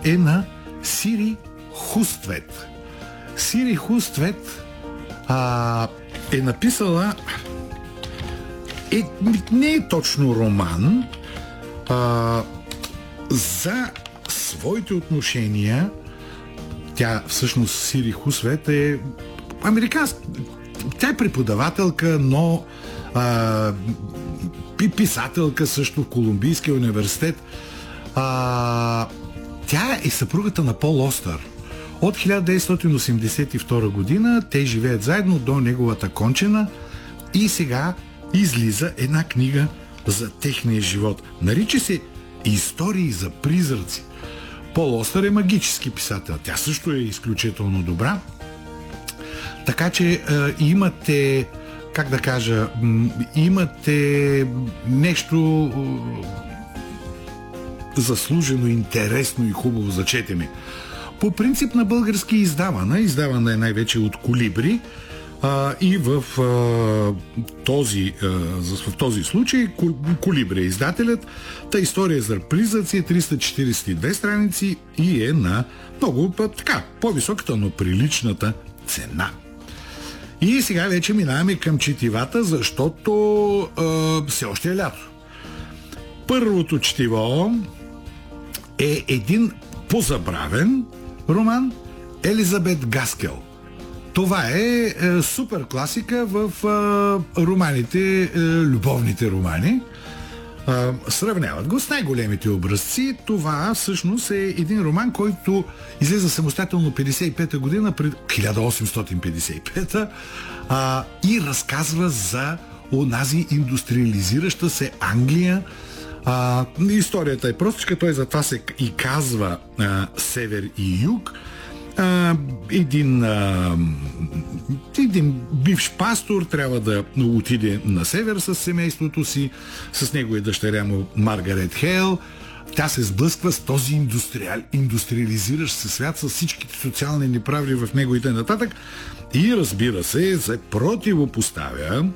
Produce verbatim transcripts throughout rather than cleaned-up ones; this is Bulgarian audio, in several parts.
е на Сири Хуствет. Сири Хуствет а, е написала е, не е точно роман а, за своите отношения. Тя всъщност Сири Хуствет е американска. Тя е преподавателка, но а, писателка също в Колумбийския университет. А, тя е съпругата на Пол Остър. От хиляда деветстотин осемдесет и втора година те живеят заедно до неговата кончина и сега излиза една книга за техния живот. Нарича се "Истории за призраци". Пол Остър е магически писател. Тя също е изключително добра. Така че е, имате, как да кажа, имате нещо е, заслужено, интересно и хубаво за четене. По принцип на български издавана, издавана е най-вече от Колибри, а, и в, а, този, а, в този случай Колибри е издателят. Та "История за призраци" е триста четиридесет и две страници и е на много така, по-високата, но приличната цена. И сега вече минаваме към четивата, защото а, все още е лято. Първото четиво е един позабравен роман Елизабет Гаскел. Това е, е супер класика в е, романите, е, любовните романи. Е, сравняват го с най-големите образци. Това всъщност е един роман, който излиза самостоятелно петдесет и пета година, пред хиляда осемстотин петдесет и пета, а, и разказва за онази индустриализираща се Англия. А, историята е простичка, той затова се и казва а, Север и Юг. А, един, а, един бивш пастор трябва да отиде на север с семейството си, с него и дъщеря му Маргарет Хейл. Тя се сблъсква с този индустриал, индустриализиращ се свят, с всичките социални неправди в него и т.н. И разбира се, се противопоставя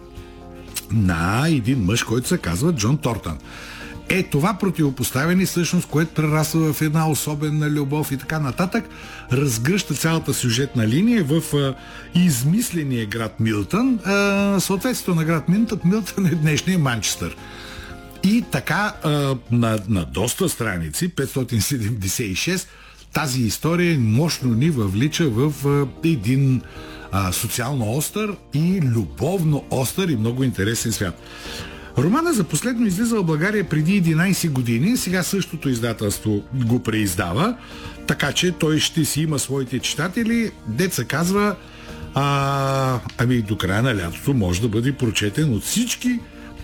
на един мъж, който се казва Джон Тортън. Е, това противопоставяне, всъщност, което прерасва в една особена любов и така нататък, разгръща цялата сюжетна линия в а, измисления град Милтън. А, съответствието на град Милтън, Милтън е днешния Манчестър. И така, а, на, на доста страници, петстотин седемдесет и шест, тази история мощно ни въвлича в а, един а, социално остър и любовно остър и много интересен свят. Романа за последно излиза в България преди единайсет години, сега същото издателство го преиздава, така че той ще си има своите читатели. Деца казва, а, ами до края на лятото може да бъде прочетен от всички.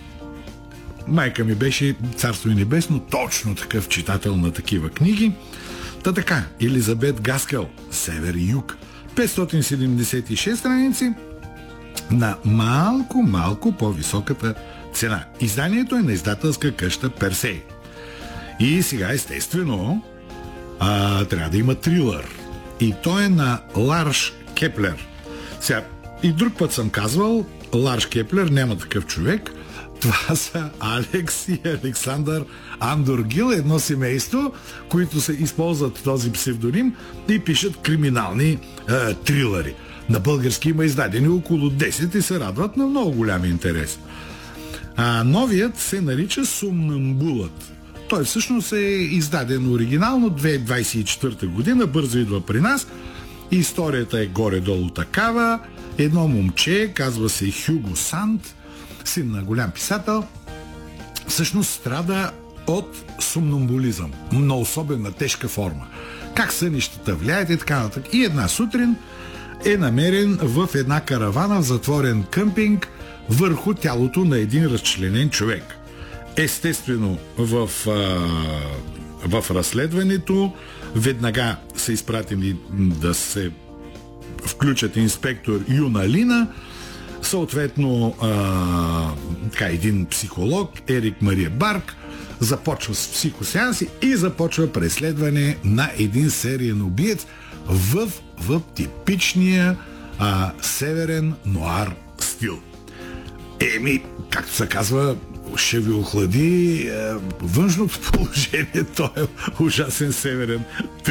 Майка ми беше, царство и небесно, точно такъв читател на такива книги. Та така, Елизабет Гаскел, Север и Юг, петстотин седемдесет и шест страници на малко-малко по-високата цена. Изданието е на издателска къща Персей. И сега, естествено, а, трябва да има трилър. И той е на Ларш Кеплер. Сега, и друг път съм казвал, Ларш Кеплер няма такъв човек. Това са Алекс и Александър Андоргил, едно семейство, които се използват този псевдоним и пишат криминални а, трилъри. На български има издадени около десет и се радват на много голям интерес. А новият се нарича Сомнамбулът. Той всъщност е издаден оригинално две хиляди двайсет и четвърта година, бързо идва при нас. Историята е горе-долу такава. Едно момче, казва се Хюго Санд, син на голям писател, всъщност страда от сомнамбулизъм, на особена тежка форма. Как сънищата влияят и така нататък. И една сутрин е намерен в една каравана в затворен къмпинг върху тялото на един разчленен човек. Естествено, в, а, в разследването веднага са изпратени да се включат инспектор Юналина, съответно а, така, един психолог, Ерик Мария Барк, започва с психосеанси и започва преследване на един сериен убиец в, в типичния а, северен нуар стил. Еми, както се казва, ще ви охлади е, външното положение, той е ужасен северен